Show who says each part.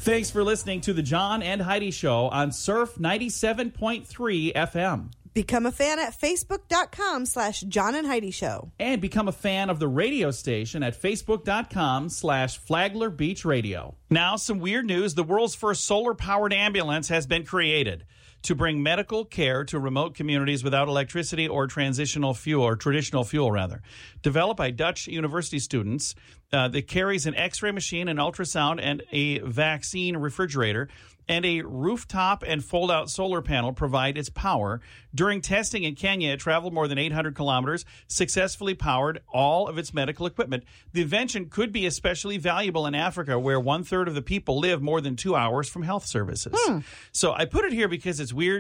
Speaker 1: Thanks for listening to the John and Heidi Show on Surf 97.3 FM.
Speaker 2: Become a fan at Facebook.com/John and Heidi Show.
Speaker 1: And become a fan of the radio station at Facebook.com/Flagler Beach Radio. Now, some weird news. The world's first solar-powered ambulance has been created to bring medical care to remote communities without electricity or traditional fuel. Developed by Dutch university students, that carries an X-ray machine, an ultrasound, and a vaccine refrigerator, and a rooftop and fold-out solar panel provide its power. During testing in Kenya, it traveled more than 800 kilometers, successfully powered all of its medical equipment. The invention could be especially valuable in Africa, where 1/3 of the people live more than 2 hours from health services. So I put it here because it's weird